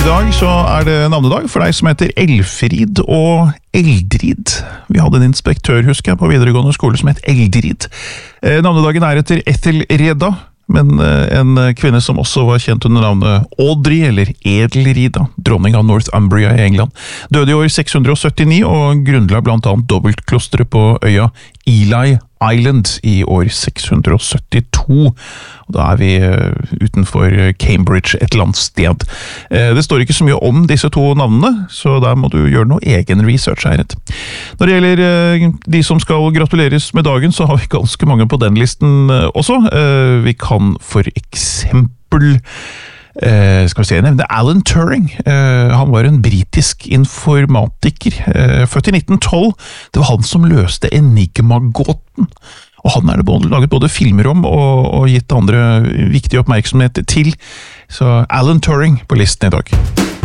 I dag så det navnedag for deg som heter Elfrid og Eldrid. Vi hadde en inspektør, husker jeg, på videregående skole som het Eldrid. Navnedagen etter Ethel Reda, men en kvinne som også var kjent under navnet Audrey, eller Edelrida, dronning av Northumbria I England. Døde I år 679 og grunnla blant annet dobbeltklosteret på øya Ely Island I år 672. Og da vi utenfor Cambridge et eller annet sted. Det står ikke så mye om disse to navnene, så der må du gjøre noe egen research her. Når det gjelder de som skal gratuleres med dagen, så har vi ganske mange på den listen også. Vi kan for eksempel skal vi se, nevne Alan Turing. Han var en britisk informatiker, født I 1912. Det var han som løste Enigma-gåten, og han det laget både filmer om og gitt andre viktig oppmerksomhet til. Så Alan Turing på listen I dag.